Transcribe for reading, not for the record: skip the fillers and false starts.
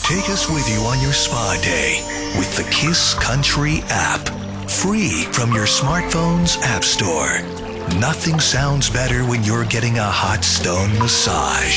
Take us with you on your spa day with the Kiss Country app. Free from your smartphone's app store. Nothing sounds better when you're getting a hot stone massage.